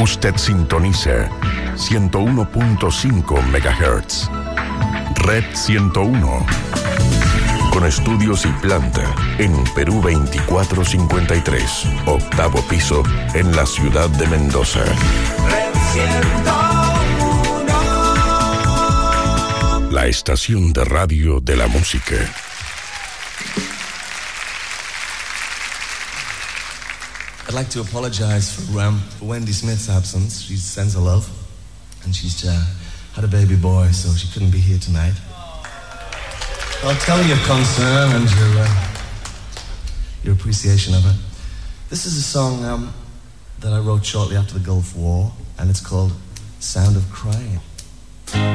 Usted sintoniza 101.5 MHz. Red 101. Con estudios y planta en Perú 2453, octavo piso, en la ciudad de Mendoza. Red 101. La estación de radio de la música. I'd like to apologize for Wendy Smith's absence. She sends her love, and she's had a baby boy, so she couldn't be here tonight. I'll tell your concern and your appreciation of her. This is a song that I wrote shortly after the Gulf War, and it's called Sound of Crying.